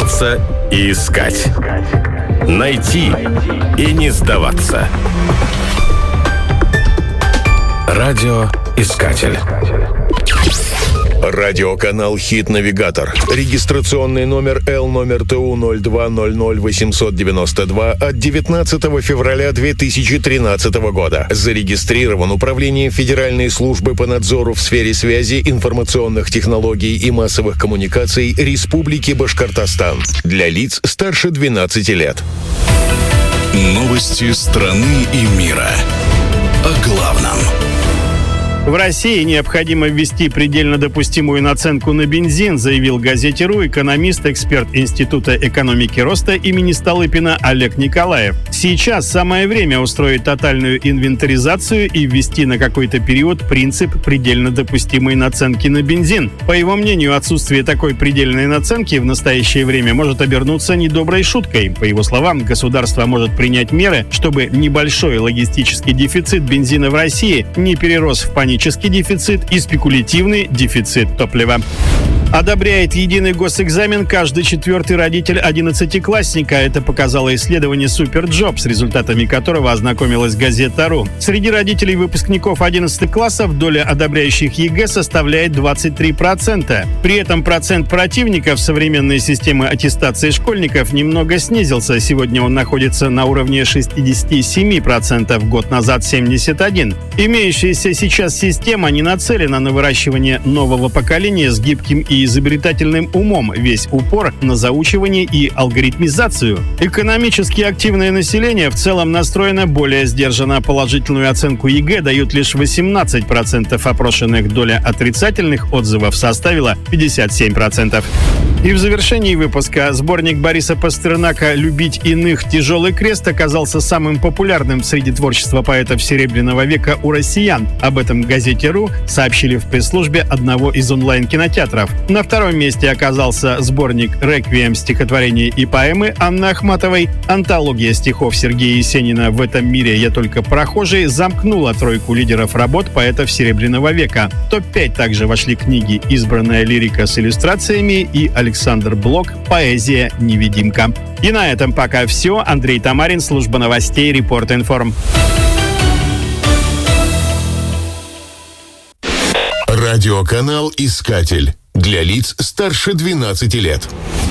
бороться и искать. Найти и не сдаваться. Радиоискатель. Радиоканал «Хит-навигатор». Регистрационный номер L-номер ТУ-02-00-892 от 19 февраля 2013 года. Зарегистрирован Управлением Федеральной службы по надзору в сфере связи, информационных технологий и массовых коммуникаций Республики Башкортостан. Для лиц старше 12 лет. Новости страны и мира. О главном. В России необходимо ввести предельно допустимую наценку на бензин, заявил газете «РУ» экономист, эксперт Института экономики роста имени Столыпина Олег Николаев. Сейчас самое время устроить тотальную инвентаризацию и ввести на какой-то период принцип предельно допустимой наценки на бензин. По его мнению, отсутствие такой предельной наценки в настоящее время может обернуться недоброй шуткой. По его словам, государство может принять меры, чтобы небольшой логистический дефицит бензина в России не перерос в панический дефицит и спекулятивный дефицит топлива. Одобряет единый госэкзамен каждый четвертый родитель 11-классника. Это показало исследование «Суперджоп», с результатами которого ознакомилась газета «РУ». Среди родителей выпускников 11 классов доля одобряющих ЕГЭ составляет 23%. При этом процент противников современной системы аттестации школьников немного снизился. Сегодня он находится на уровне 67%, год назад 71%. Имеющаяся сейчас система не нацелена на выращивание нового поколения с гибким и изобретательным умом, весь упор на заучивание и алгоритмизацию. Экономически активное население в целом настроено более сдержанно. Положительную оценку ЕГЭ дают лишь 18% опрошенных, доля отрицательных отзывов составила 57%. И в завершении выпуска сборник Бориса Пастернака «Любить иных. Тяжелый крест» оказался самым популярным среди творчества поэтов Серебряного века у россиян. Об этом в газете «РУ» сообщили в пресс-службе одного из онлайн-кинотеатров. На втором месте оказался сборник «Реквием. Стихотворения и поэмы» Анны Ахматовой. Антология стихов Сергея Есенина «В этом мире я только прохожий» замкнула тройку лидеров работ поэтов Серебряного века. В топ-5 также вошли книги «Избранная лирика с иллюстрациями» и Александр Блок «Поэзия. Невидимка». И на этом пока все. Андрей Тамарин, служба новостей «Репорт-Информ». Радиоканал «Искатель». Для лиц старше 12 лет.